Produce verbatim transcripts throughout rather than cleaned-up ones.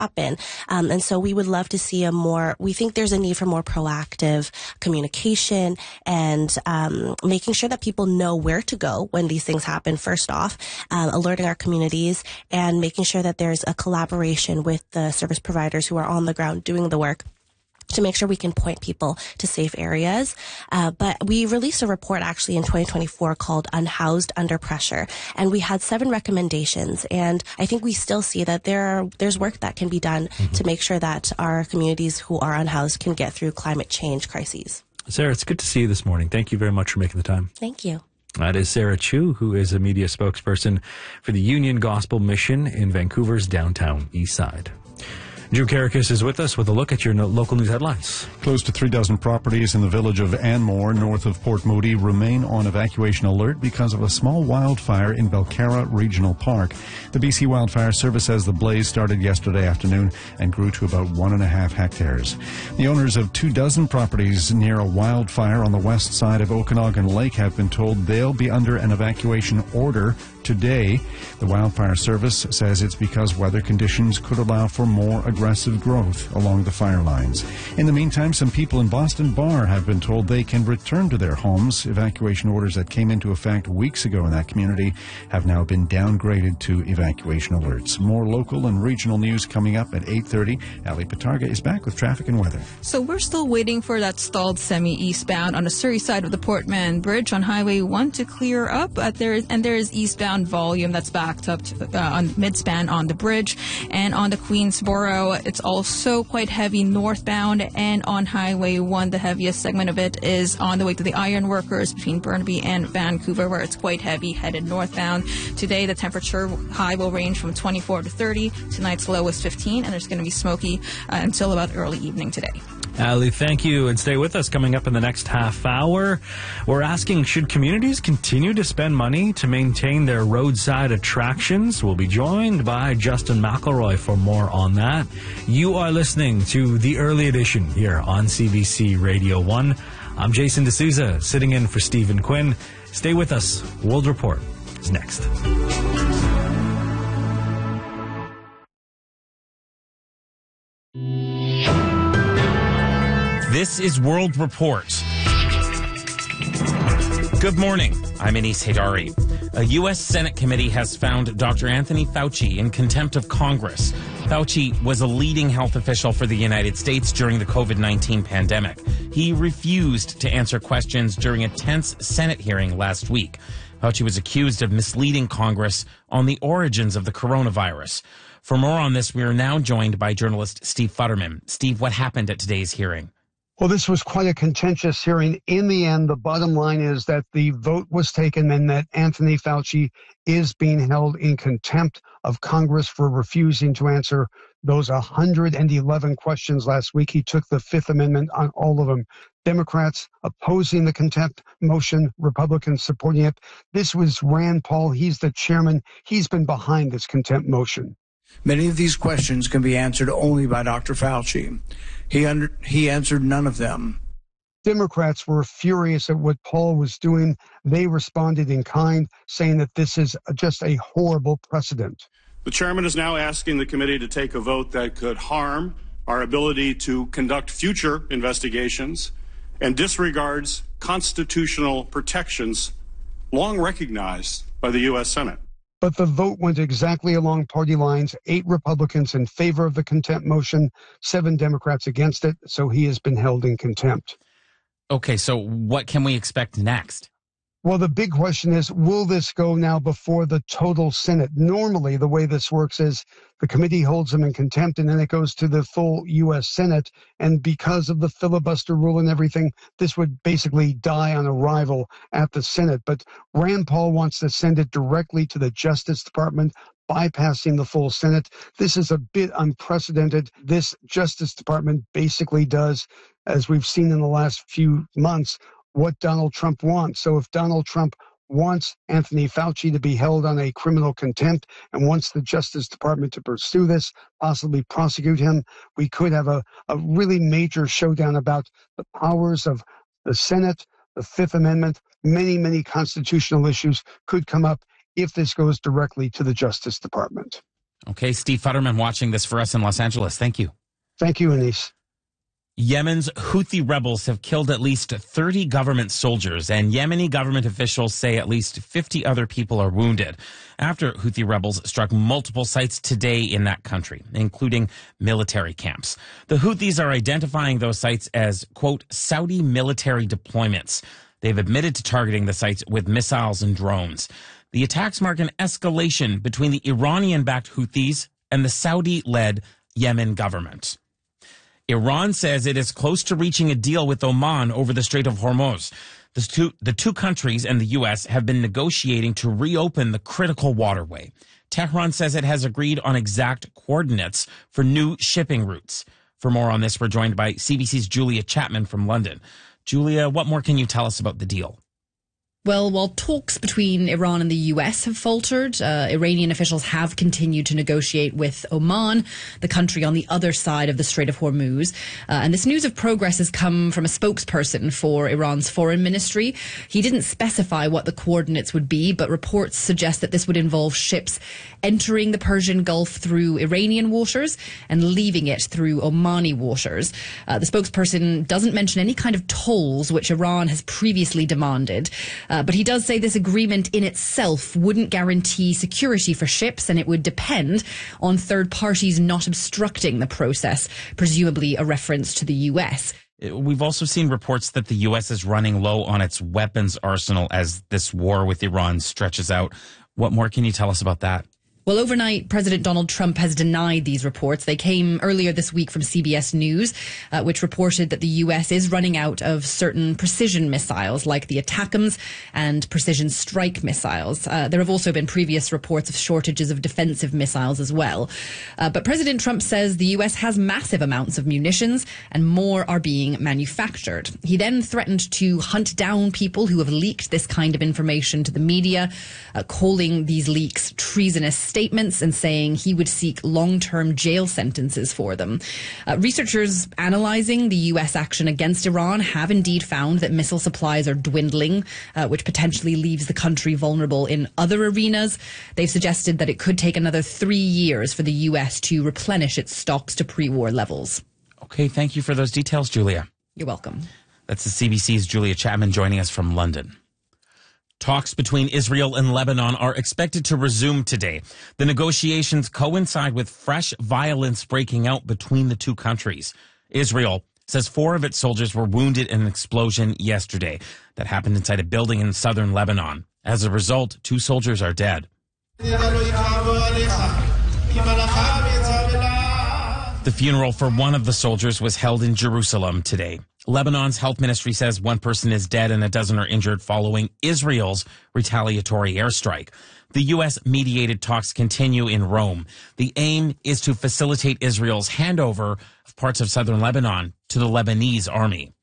happen. Um, and so we would love to see a more, we think there's a need for more proactive communication and um, making sure that people know where to go when these things happen, first off, um, alerting our communities and making sure that there's a collaboration with the service providers who are on the ground doing the work to make sure we can point people to safe areas. Uh, but we released a report actually in twenty twenty-four called Unhoused Under Pressure, and we had seven recommendations. And I think we still see that there are, there's work that can be done mm-hmm. to make sure that our communities who are unhoused can get through climate change crises. Sarah, it's good to see you this morning. Thank you very much for making the time. Thank you. That is Sarah Chu, who is a media spokesperson for the Union Gospel Mission in Vancouver's downtown east side. Drew Karakis is with us with a look at your no- local news headlines. Close to three dozen properties in the village of Anmore, north of Port Moody, remain on evacuation alert because of a small wildfire in Belcarra Regional Park. The B C Wildfire Service says the blaze started yesterday afternoon and grew to about one and a half hectares. The owners of two dozen properties near a wildfire on the west side of Okanagan Lake have been told they'll be under an evacuation order today. The Wildfire Service says it's because weather conditions could allow for more aggressive growth along the fire lines. In the meantime, some people in Boston Bar have been told they can return to their homes. Evacuation orders that came into effect weeks ago in that community have now been downgraded to evacuation alerts. More local and regional news coming up at eight thirty. Ali Patarga is back with traffic and weather. So we're still waiting for that stalled semi-eastbound on the Surrey side of the Portman Bridge on Highway one to clear up. Uh, there is, and there is eastbound volume that's backed up to, uh, on midspan on the bridge. And on the Queensboro, it's also quite heavy northbound. And on Highway one, the heaviest segment of it is on the way to the Ironworkers between Burnaby and Vancouver, where it's quite heavy headed northbound. Today, the temperature high will range from twenty-four to thirty. Tonight's low is fifteen, and it's going to be smoky uh, until about early evening today. Ali, thank you, and stay with us. Coming up in the next half hour, we're asking, should communities continue to spend money to maintain their roadside attractions? We'll be joined by Justin McElroy for more on that. You are listening to The Early Edition here on C B C Radio one. I'm Jason D'Souza, sitting in for Stephen Quinn. Stay with us. World Report is next. This is World Report. Good morning. I'm Anis Haydari. A U S Senate committee has found Doctor Anthony Fauci in contempt of Congress. Fauci was a leading health official for the United States during the COVID nineteen pandemic. He refused to answer questions during a tense Senate hearing last week. Fauci was accused of misleading Congress on the origins of the coronavirus. For more on this, we are now joined by journalist Steve Futterman. Steve, what happened at today's hearing? Well, this was quite a contentious hearing. In the end, the bottom line is that the vote was taken and that Anthony Fauci is being held in contempt of Congress for refusing to answer those one hundred eleven questions last week. He took the Fifth Amendment on all of them. Democrats opposing the contempt motion, Republicans supporting it. This was Rand Paul. He's the chairman. He's been behind this contempt motion. Many of these questions can be answered only by Doctor Fauci. He under, he answered none of them. Democrats were furious at what Paul was doing. They responded in kind, saying that this is just a horrible precedent. The chairman is now asking the committee to take a vote that could harm our ability to conduct future investigations and disregards constitutional protections long recognized by the U S Senate. But the vote went exactly along party lines. Eight Republicans in favor of the contempt motion, seven Democrats against it. So he has been held in contempt. Okay, so what can we expect next? Well, the big question is, will this go now before the total Senate? Normally, the way this works is the committee holds them in contempt, and then it goes to the full U S Senate. And because of the filibuster rule and everything, this would basically die on arrival at the Senate. But Rand Paul wants to send it directly to the Justice Department, bypassing the full Senate. This is a bit unprecedented. This Justice Department basically does, as we've seen in the last few months, what Donald Trump wants. So if Donald Trump wants Anthony Fauci to be held on a criminal contempt and wants the Justice Department to pursue this, possibly prosecute him, we could have a, a really major showdown about the powers of the Senate, the Fifth Amendment. Many, many constitutional issues could come up if this goes directly to the Justice Department. Okay, Steve Futterman watching this for us in Los Angeles. Thank you. Thank you, Anise. Yemen's Houthi rebels have killed at least thirty government soldiers, and Yemeni government officials say at least fifty other people are wounded after Houthi rebels struck multiple sites today in that country, including military camps. The Houthis are identifying those sites as, quote, Saudi military deployments. They've admitted to targeting the sites with missiles and drones. The attacks mark an escalation between the Iranian-backed Houthis and the Saudi-led Yemen government. Iran says it is close to reaching a deal with Oman over the Strait of Hormuz. The two, the two countries and the U S have been negotiating to reopen the critical waterway. Tehran says it has agreed on exact coordinates for new shipping routes. For more on this, we're joined by C B C's Julia Chapman from London. Julia, what more can you tell us about the deal? Well, while talks between Iran and the U S have faltered, uh, Iranian officials have continued to negotiate with Oman, the country on the other side of the Strait of Hormuz. Uh, and this news of progress has come from a spokesperson for Iran's foreign ministry. He didn't specify what the coordinates would be, but reports suggest that this would involve ships entering the Persian Gulf through Iranian waters and leaving it through Omani waters. Uh, the spokesperson doesn't mention any kind of tolls, which Iran has previously demanded. Uh, but he does say this agreement in itself wouldn't guarantee security for ships, and it would depend on third parties not obstructing the process, presumably a reference to the U S. We've also seen reports that the U S is running low on its weapons arsenal as this war with Iran stretches out. What more can you tell us about that? Well, overnight, President Donald Trump has denied these reports. They came earlier this week from C B S News, uh, which reported that the U S is running out of certain precision missiles like the ATACMS and precision strike missiles. Uh, there have also been previous reports of shortages of defensive missiles as well. Uh, but President Trump says the U S has massive amounts of munitions and more are being manufactured. He then threatened to hunt down people who have leaked this kind of information to the media, uh, calling these leaks treasonous statements and saying he would seek long-term jail sentences for them. Uh, researchers analyzing the U S action against Iran have indeed found that missile supplies are dwindling, uh, which potentially leaves the country vulnerable in other arenas. They've suggested that it could take another three years for the U S to replenish its stocks to pre-war levels. Okay, thank you for those details, Julia. You're welcome. That's the C B C's Julia Chapman joining us from London. Talks between Israel and Lebanon are expected to resume today. The negotiations coincide with fresh violence breaking out between the two countries. Israel says four of its soldiers were wounded in an explosion yesterday that happened inside a building in southern Lebanon. As a result, two soldiers are dead. The funeral for one of the soldiers was held in Jerusalem today. Lebanon's health ministry says one person is dead and a dozen are injured following Israel's retaliatory airstrike. The U S-mediated talks continue in Rome. The aim is to facilitate Israel's handover of parts of southern Lebanon to the Lebanese army.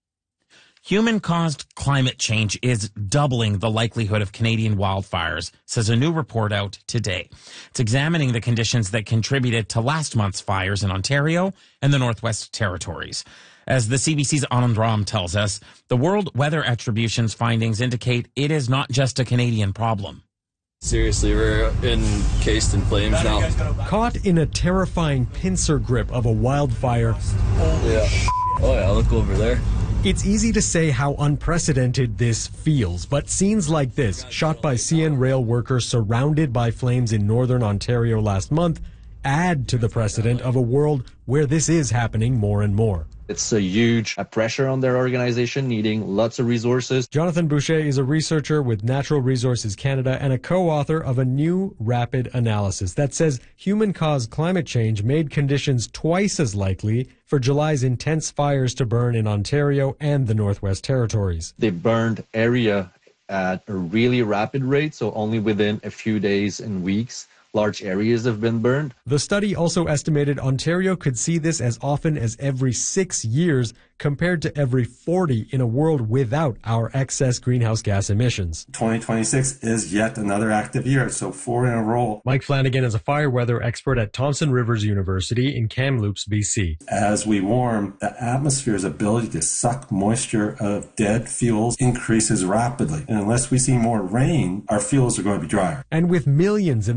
Human-caused climate change is doubling the likelihood of Canadian wildfires, says a new report out today. It's examining the conditions that contributed to last month's fires in Ontario and the Northwest Territories. As the C B C's Anand Ram tells us, the World Weather Attribution's findings indicate it is not just a Canadian problem. Seriously, we're encased in flames now. Caught in a terrifying pincer grip of a wildfire. Yeah. Oh yeah, look over there. It's easy to say how unprecedented this feels, but scenes like this, shot by C N Rail workers surrounded by flames in northern Ontario last month, add to the precedent of a world where this is happening more and more. It's a huge pressure on their organization, needing lots of resources. Jonathan Boucher is a researcher with Natural Resources Canada and a co-author of a new rapid analysis that says human-caused climate change made conditions twice as likely for July's intense fires to burn in Ontario and the Northwest Territories. They burned area at a really rapid rate, so only within a few days and weeks. Large areas have been burned. The study also estimated Ontario could see this as often as every six years compared to every forty in a world without our excess greenhouse gas emissions. twenty twenty-six is yet another active year, so four in a row. Mike Flanagan is a fire weather expert at Thompson Rivers University in Kamloops, B C. As we warm, the atmosphere's ability to suck moisture out of dead fuels increases rapidly. And unless we see more rain, our fuels are going to be drier. And with millions in the path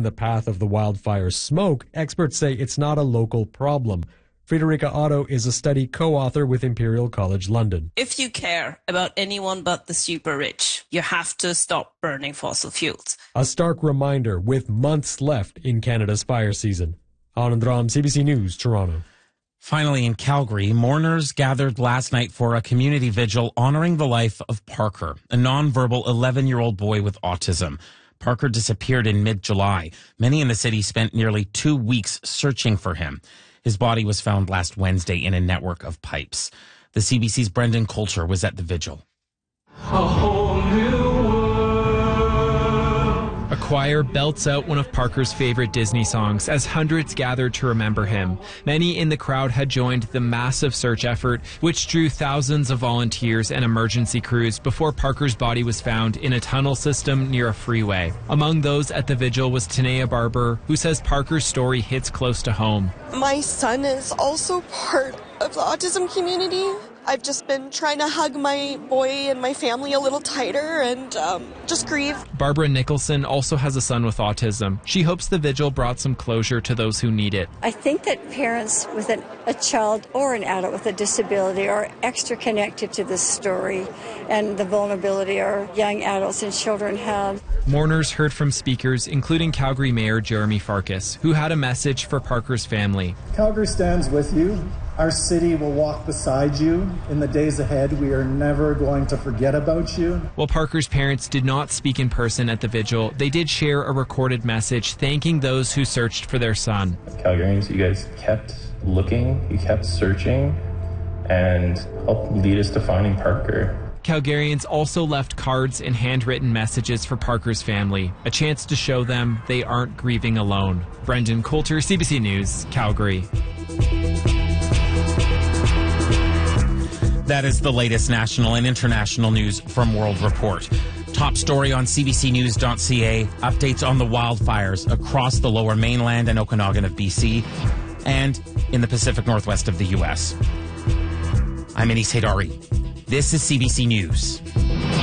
aftermath of the wildfire's smoke, experts say it's not a local problem. Friederike Otto is a study co-author with Imperial College London. If you care about anyone but the super rich, you have to stop burning fossil fuels. A stark reminder with months left in Canada's fire season. Anand Ram, C B C News, Toronto. Finally, in Calgary, mourners gathered last night for a community vigil honoring the life of Parker, a nonverbal eleven-year-old boy with autism. Parker disappeared in mid-July. Many in the city spent nearly two weeks searching for him. His body was found last Wednesday in a network of pipes. The C B C's Brendan Coulter was at the vigil. A whole new world. A choir belts out one of Parker's favorite Disney songs as hundreds gathered to remember him. Many in the crowd had joined the massive search effort, which drew thousands of volunteers and emergency crews before Parker's body was found in a tunnel system near a freeway. Among those at the vigil was Tanea Barber, who says Parker's story hits close to home. My son is also part of the autism community. I've just been trying to hug my boy and my family a little tighter and um, just grieve. Barbara Nicholson also has a son with autism. She hopes the vigil brought some closure to those who need it. I think that parents with an, a child or an adult with a disability are extra connected to this story and the vulnerability our young adults and children have. Mourners heard from speakers, including Calgary Mayor Jeremy Farkas, who had a message for Parker's family. Calgary stands with you. Our city will walk beside you in the days ahead. We are never going to forget about you. While Parker's parents did not speak in person at the vigil, they did share a recorded message thanking those who searched for their son. Calgarians, you guys kept looking, you kept searching, and helped lead us to finding Parker. Calgarians also left cards and handwritten messages for Parker's family, a chance to show them they aren't grieving alone. Brendan Coulter, C B C News, Calgary. That is the latest national and international news from World Report. Top story on C B C news dot C A, updates on the wildfires across the lower mainland and Okanagan of B C and in the Pacific Northwest of the U S. I'm Anis Haydari. This is C B C News.